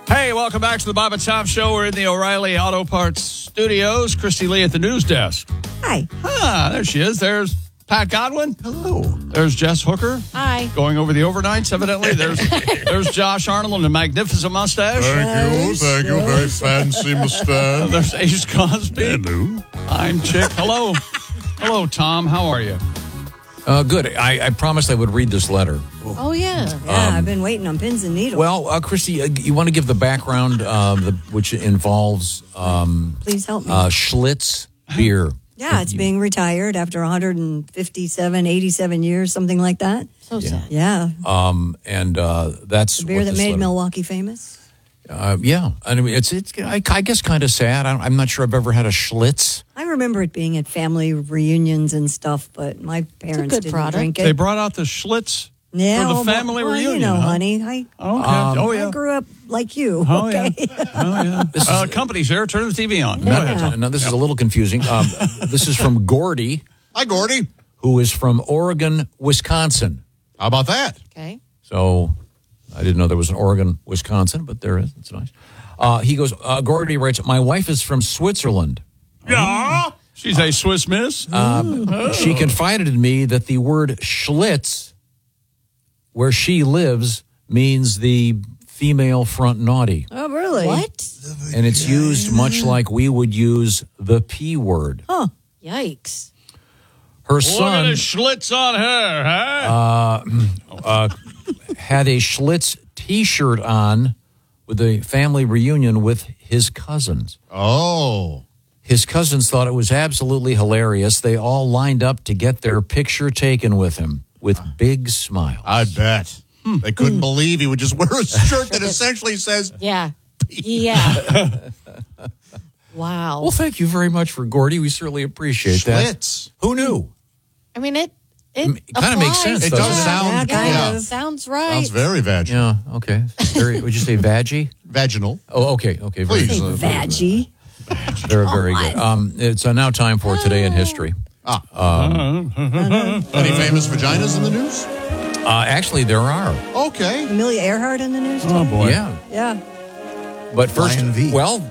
Hey, welcome back to the Bob and Tom Show. We're in the O'Reilly Auto Parts studios. Christy Lee at the news desk. Hi. There she is. There's Pat Godwin. Hello. There's Jess Hooker. Hi. Going over the overnights, evidently. There's Josh Arnold and a magnificent mustache. Thank you. Very fancy mustache. There's Ace Cosby. Hello. I'm Chick. Hello. Hello, Tom. How are you? Good. I promised I would read this letter. Oh, yeah. Yeah, I've been waiting on pins and needles. Well, Christy, you want to give the background, which involves Please help me. Schlitz beer. Yeah, it's being retired after 87 years, something like that. So sad. Yeah. And that's The beer what that this made letter- Milwaukee famous. Yeah. I mean, it's I guess kind of sad. I'm not sure I've ever had a Schlitz. I remember it being at family reunions and stuff, but my parents good didn't product. drink it. They brought out the Schlitz yeah, for the well, family well, reunion. You know, huh? honey, Okay. yeah. I grew up like you. Oh, okay. yeah. Oh, yeah. Company's here. Turn the TV on. Go ahead, Tom. Now, this is a little confusing. This is from Gordy, Hi, Gordy. who is from Oregon, Wisconsin. How about that? Okay. So I didn't know there was an Oregon, Wisconsin, but there is. It's nice. He goes, Gordy writes, my wife is from Switzerland. Yeah. She's a Swiss miss. She confided in me that the word Schlitz, where she lives, means the female front naughty. Oh, really? What? And it's used much like we would use the P word. Huh. Yikes. Her Look at son the Schlitz on her, huh? had a Schlitz T-shirt on with a family reunion with his cousins. Oh. His cousins thought it was absolutely hilarious. They all lined up to get their picture taken with him with big smiles. I bet. They couldn't believe he would just wear a shirt that essentially says, Yeah. Yeah. Wow. Well, thank you very much for Gordy. We certainly appreciate that. Schlitz. Who knew? I mean, it Kind of makes sense. It doesn't does sound, Yeah, kind yeah. of. sounds right. Sounds very vaginal. Yeah. Okay. Very, would you say vaggy? Vaginal. Oh, okay. Okay. Very Please. good. Vaggie. Very good. It's now time for Today in History. Any famous vaginas in the news? Actually, there are. Okay. Amelia Earhart in the news? Oh, boy. Yeah. Yeah. But first, Flying V. well,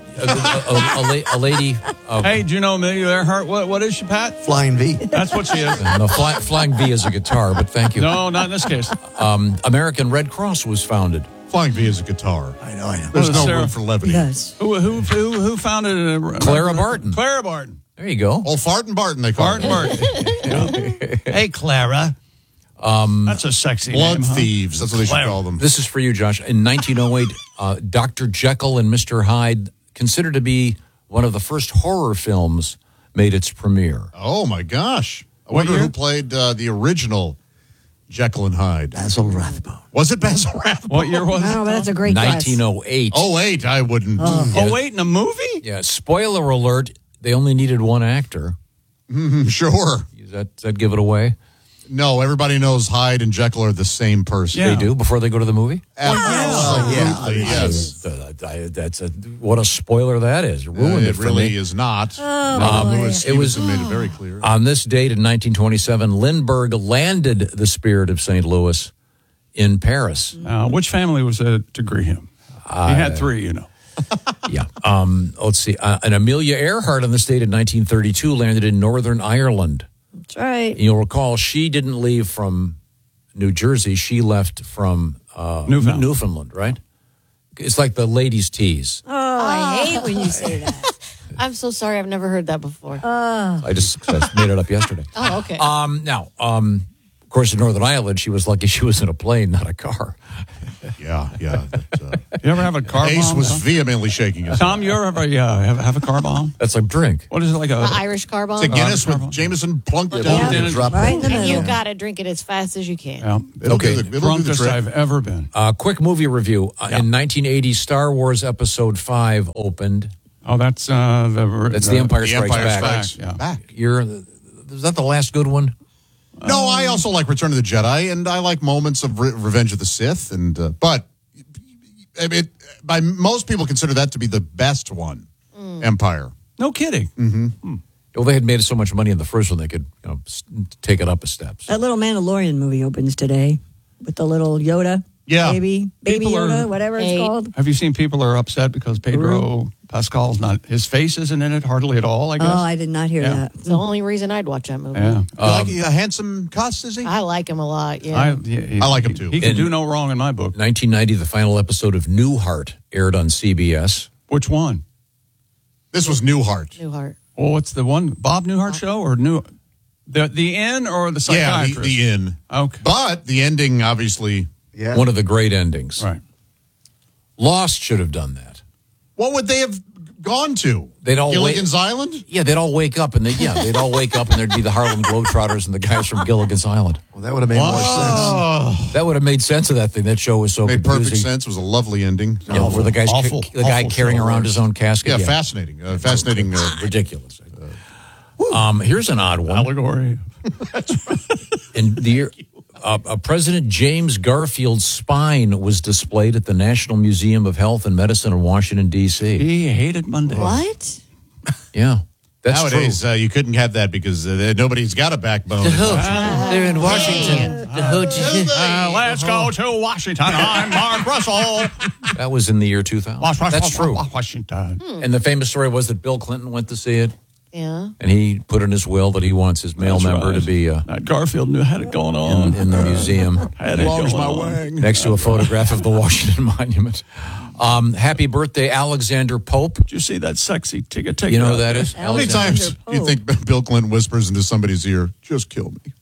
a lady. Hey, do you know Amelia Earhart? What is she, Pat? Flying V. That's what she is. No, Flying V is a guitar, but thank you. No, not in this case. American Red Cross was founded. Flying V is a guitar. I know. There's no Sarah. room for levity. Yes. Who founded it? Clara Barton. Clara Barton. There you go. Oh, Fart and Barton, they call Barton it. Barton. Hey, Clara. That's a sexy Blood name, huh? thieves. That's what they should Clara. call them. This is for you, Josh. In 1908, Dr. Jekyll and Mr. Hyde, considered to be one of the first horror films, made its premiere. Oh, my gosh. I wonder year? who played the original Jekyll and Hyde. Basil Rathbone. Was it Basil Rathbone? What year was Oh, it? that's a great guess. 1908. Oh, wait, I wouldn't. Oh, wait, in a movie? Yeah, spoiler alert, they only needed one actor. Sure. Does that give it away? No, everybody knows Hyde and Jekyll are the same person. Yeah. They do before they go to the movie? Absolutely, yes. What a spoiler that is. Ruined it It for really me. is not. boy. Lewis It was- Stevenson made it very clear. On this date in 1927, Lindbergh landed the Spirit of St. Louis in Paris. Which family was it to greet him? He had three, you know. Yeah. Let's see. And Amelia Earhart on this date in 1932 landed in Northern Ireland. That's right. You'll recall she didn't leave from New Jersey. She left from Newfoundland, right? It's like the ladies' tease. Oh, I hate when you say that. I'm so sorry. I've never heard that before. I just made it up yesterday. Oh, okay. Now, of course, in Northern Ireland, she was lucky she was in a plane, not a car. Yeah. You ever have a car Ace bomb? was Tom? vehemently shaking his Tom, you ever have a car bomb? That's like drink. What is it, like a... The Irish car bomb. It's a Guinness with Jameson plunked it Plunked down. in. Drop Right in the And you middle. got to drink it as fast as you can. Yeah. It'll Okay. do the Drunkest trick. I've ever been. Quick movie review. In 1980, Star Wars Episode 5 opened. Oh, that's The Empire The Strikes Empire Back. Strikes Yeah. Back. Is that the last good one? No, I also like Return of the Jedi, and I like moments of Revenge of the Sith. But I mean, by most people consider that to be the best one. Empire. No kidding. Well, they had made so much money in the first one, they could take it up a step. That little Mandalorian movie opens today with the little Yoda. Yeah. Baby People Yoda, are- whatever Hey. it's called. Have you seen people are upset because Pedro Pascal's not, his face isn't in it hardly at all, I guess? Oh, I did not hear Yeah. that. It's the only reason I'd watch that movie. Yeah. You like a handsome cuss, is he? I like him a lot. Yeah. I like him too. He can And- do no wrong in my book. 1990, the final episode of Newhart aired on CBS. Which one? This was Newhart. Newhart. Oh, what's the one? Bob Newhart show or the inn or the Yeah, psychiatrist? the inn. Okay. But the ending, obviously. Yeah. One of the great endings. Right. Lost should have done that. What would they have gone to? They'd all Gilligan's Island? Yeah, they'd all wake up and they'd all wake up and there'd be the Harlem Globetrotters and the guys from Gilligan's Island. Well, that would have made more sense. That would have made sense of that thing. That show was so Made confusing. perfect sense. It was a lovely ending. You know, where the guy's Awful, the guy awful carrying show, around right. his own casket. Yeah, fascinating. Fascinating. Ridiculous. Here's an odd one. Allegory. In the year, President James Garfield's spine was displayed at the National Museum of Health and Medicine in Washington, D.C. He hated Monday. What? Yeah, that's Nowadays, true. you couldn't have that because nobody's got a backbone. They're in Washington. Let's go to Washington. I'm Mark Russell. That was in the year 2000. That's true. Washington. And the famous story was that Bill Clinton went to see it, Yeah. and he put in his will that he wants his male That's member right. to be Garfield knew had it going on. in the museum Had it Longs going my on. wang. next to a photograph of the Washington Monument. Happy birthday, Alexander Pope. Did you see that sexy ticket? You know who that is? How many Alexander times Pope. you think Bill Clinton whispers into somebody's ear, just kill me?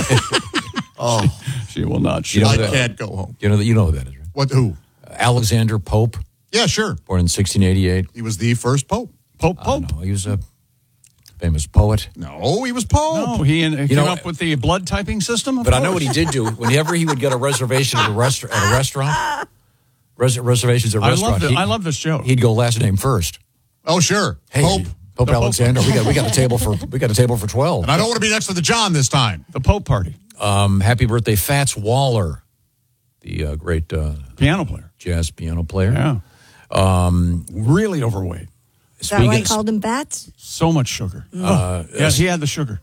She will not. You know I that- can't go home. You know who that is, right? What? Who? Alexander Pope, Yeah, sure. born in 1688. He was the first pope. Pope. No, he was a famous poet. No, he was pope. No, he came know- up with the blood typing system. But I know what he did do. Whenever he would get a reservation at a restaurant, reservations at a restaurant, I love this joke. he'd go last name first. Oh, sure. Hey, Pope. Pope Alexander, we got a table for 12. And I don't want to be next to the John this time. The Pope party. Happy birthday, Fats Waller, the great Piano player. jazz piano player. Yeah. Really overweight. Is that why I called him Bats? So much sugar. Yes, he had the sugar.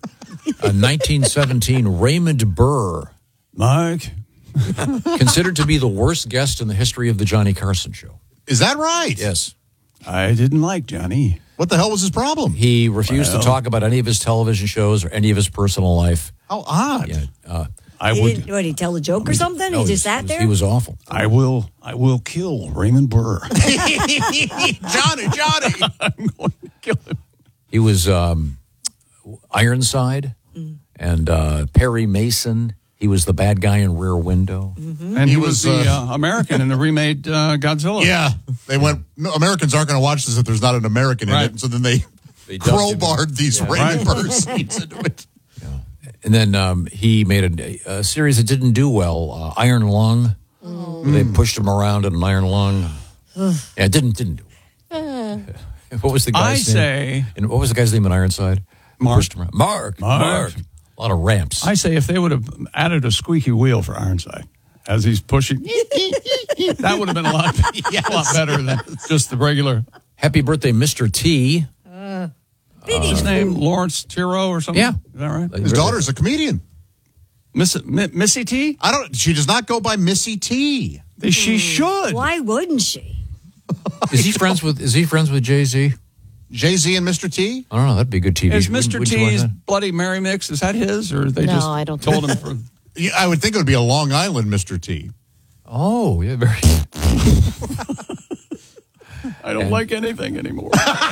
1917, Raymond Burr, Mike. considered to be the worst guest in the history of the Johnny Carson show. Is that right? Yes. I didn't like Johnny. What the hell was his problem? He refused to talk about any of his television shows or any of his personal life. How odd. Yeah, I He would. didn't, what, he tell a joke or something? no, he just sat there? He was awful. I will kill Raymond Burr. Johnny. I'm going to kill him. He was Ironside and Perry Mason. He was the bad guy in Rear Window. And he was the American in the remade Godzilla. Yeah. They went, no, Americans aren't going to watch this if there's not an American in Right. it. And so then they They dubbed him. crowbarred these Raymond Burr scenes into it. And then he made a series that didn't do well, Iron Lung. They pushed him around in an iron lung. Yeah, it didn't do well. What was the guy's name? And what was the guy's name in Ironside? Mark. Pushed him around. Mark. A lot of ramps. I say if they would have added a squeaky wheel for Ironside as he's pushing, that would have been a lot better than just the regular. Happy birthday, Mr. T. What's his name? Lawrence Tiro or something? Yeah. Is that right? His daughter's a comedian. Missy T? She does not go by Missy T. She should. Why wouldn't she? Is he friends with Jay-Z? Jay-Z and Mr. T? I don't know. That'd be a good TV. Is Wouldn't Mr. you like T's that? Bloody Mary mix, is that his? Or they No, just I don't told think him for. Yeah, I would think it would be a Long Island Mr. T. Oh, yeah, very. I don't like anything anymore.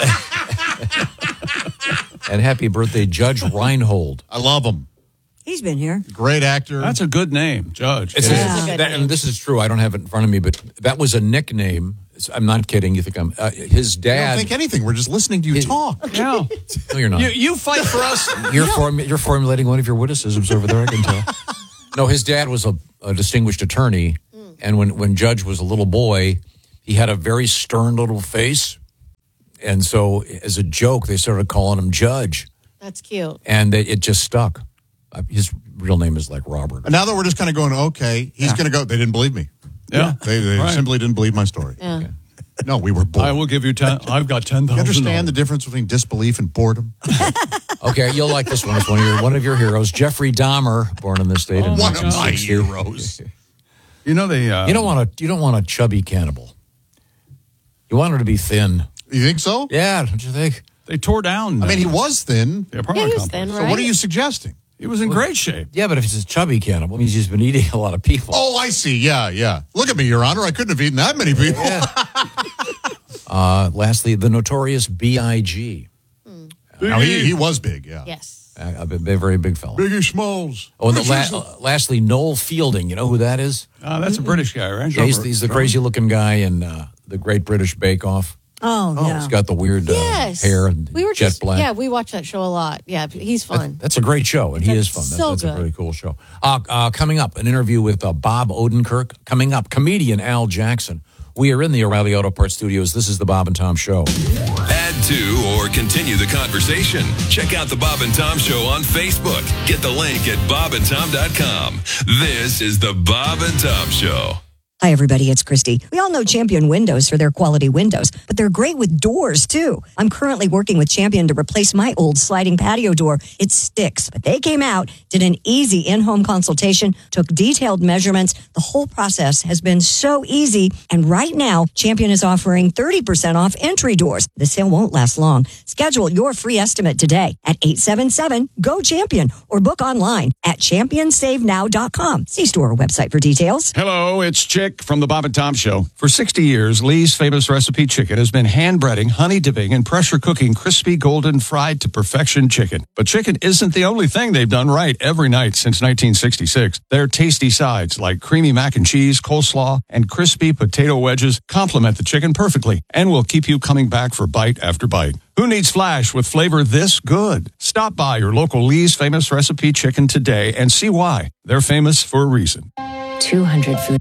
And happy birthday, Judge Reinhold. I love him. He's been here. Great actor. That's a good name, Judge. It's Yeah. a good name. and this is true. I don't have it in front of me, but that was a nickname. I'm not kidding. You think I'm his I dad? don't think anything. We're just listening to you talk. Yeah. No, you're not. You fight for us. You're formulating one of your witticisms over there. I can tell. No, his dad was a distinguished attorney, and when Judge was a little boy, he had a very stern little face, and so as a joke, they started calling him Judge, That's cute. and it just stuck. His real name is like Robert. And now that we're just kind of going, okay, he's going to go. They didn't believe me. Yeah. They Right. simply didn't believe my story. Yeah. No, we were bored. I will give you 10. I've got 10,000. You understand the difference between disbelief and boredom? Okay, you'll like this one. It's one of your heroes, Jeffrey Dahmer, born in this state in One of my 1960. heroes. You know they. You don't want a chubby cannibal. You want her to be thin. You think so? Yeah, don't you think? They tore down. I mean, he was thin. The apartment he was complex. thin, So right? what are you suggesting? He was in great shape. Yeah, but if it's a chubby cannibal, it means he's been eating a lot of people. Oh, I see. Yeah. Look at me, Your Honor. I couldn't have eaten that many people. Lastly, the notorious B.I.G. No, he was big, yeah. Yes. A very big fella. Biggie Smalls. Oh, and lastly, Noel Fielding. You know who that is? That's a British guy, right? Yeah, he's the crazy-looking guy in the Great British Bake Off. Oh, yeah. He's got the weird hair and jet black. Yeah, we watch that show a lot. Yeah, he's fun. That's a great show, and he is fun. So That's a good. really cool show. Coming up, an interview with Bob Odenkirk. Coming up, comedian Al Jackson. We are in the O'Reilly Auto Parts Studios. This is the Bob and Tom Show. Add to or continue the conversation. Check out the Bob and Tom Show on Facebook. Get the link at bobandtom.com. This is the Bob and Tom Show. Hi, everybody. It's Christy. We all know Champion Windows for their quality windows, but they're great with doors, too. I'm currently working with Champion to replace my old sliding patio door. It sticks, but they came out, did an easy in-home consultation, took detailed measurements. The whole process has been so easy. And right now, Champion is offering 30% off entry doors. The sale won't last long. Schedule your free estimate today at 877-GO-CHAMPION or book online at championsavenow.com. See store website for details. Hello, it's Chick from the Bob and Tom Show. For 60 years, Lee's Famous Recipe Chicken has been hand breading, honey dipping, and pressure cooking crispy, golden, fried to perfection chicken. But chicken isn't the only thing they've done right every night since 1966. Their tasty sides like creamy mac and cheese, coleslaw, and crispy potato wedges complement the chicken perfectly and will keep you coming back for bite after bite. Who needs flash with flavor this good? Stop by your local Lee's Famous Recipe Chicken today and see why. They're famous for a reason. 200 food.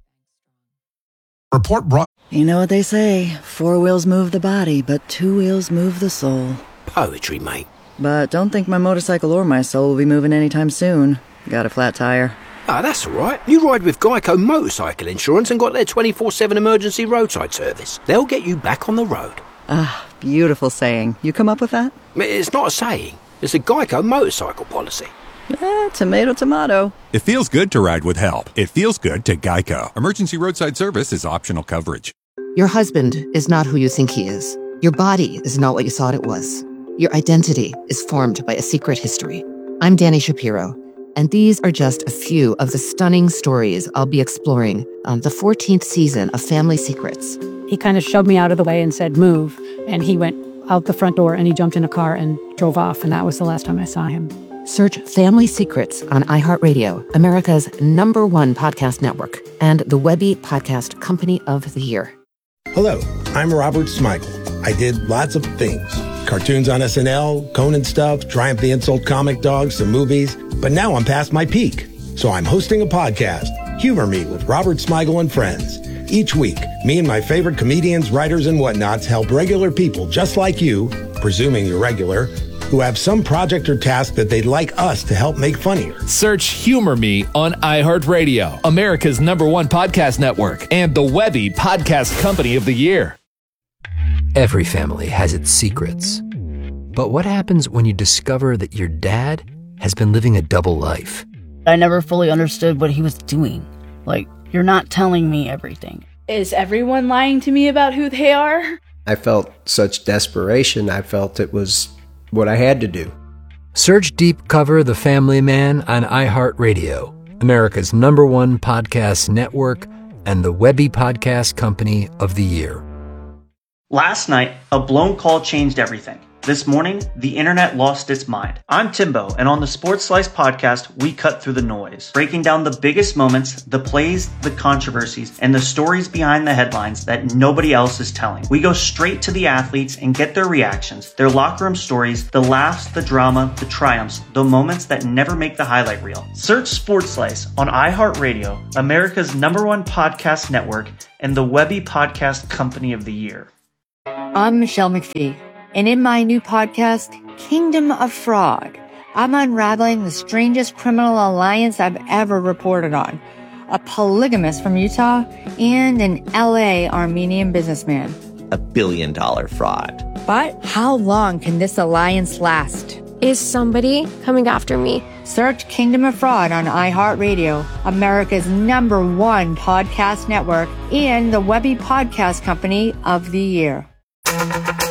Report brought. You know what they say, 4 wheels move the body, but 2 wheels move the soul. Poetry, mate. But don't think my motorcycle or my soul will be moving anytime soon. Got a flat tire. Ah, that's all right. You ride with Geico Motorcycle Insurance and got their 24/7 emergency roadside service. They'll get you back on the road. Ah, beautiful saying. You come up with that? It's not a saying. It's a Geico motorcycle policy. Tomato, tomato. It feels good to ride with help. It feels good to Geico. Emergency roadside service is optional coverage. Your husband is not who you think he is. Your body is not what you thought it was. Your identity is formed by a secret history. I'm Danny Shapiro, and these are just a few of the stunning stories I'll be exploring on the 14th season of Family Secrets. He kind of shoved me out of the way and said, move. And he went out the front door and he jumped in a car and drove off. And that was the last time I saw him. Search Family Secrets on iHeartRadio, America's #1 podcast network, and the Webby Podcast Company of the Year. Hello, I'm Robert Smigel. I did lots of things. Cartoons on SNL, Conan stuff, Triumph the Insult comic dogs, some movies. But now I'm past my peak. So I'm hosting a podcast, Humor Me with Robert Smigel and Friends. Each week, me and my favorite comedians, writers, and whatnots help regular people just like you, presuming you're regular, who have some project or task that they'd like us to help make funnier. Search Humor Me on iHeartRadio, America's #1 podcast network, and the Webby Podcast Company of the Year. Every family has its secrets. But what happens when you discover that your dad has been living a double life? I never fully understood what he was doing. Like, you're not telling me everything. Is everyone lying to me about who they are? I felt such desperation. I felt it was what I had to do. Search Deep Cover The Family Man on iHeartRadio, America's #1 podcast network, and the Webby Podcast Company of the Year. Last night, a blown call changed everything. This morning, the internet lost its mind. I'm Timbo, and on the Sports Slice podcast, we cut through the noise, breaking down the biggest moments, the plays, the controversies, and the stories behind the headlines that nobody else is telling. We go straight to the athletes and get their reactions, their locker room stories, the laughs, the drama, the triumphs, the moments that never make the highlight reel. Search Sports Slice on iHeartRadio, America's #1 podcast network, and the Webby Podcast Company of the Year. I'm Michelle McPhee. And in my new podcast, Kingdom of Fraud, I'm unraveling the strangest criminal alliance I've ever reported on. A polygamist from Utah and an LA Armenian businessman. $1 billion fraud. But how long can this alliance last? Is somebody coming after me? Search Kingdom of Fraud on iHeartRadio, America's #1 podcast network, and the Webby Podcast Company of the Year.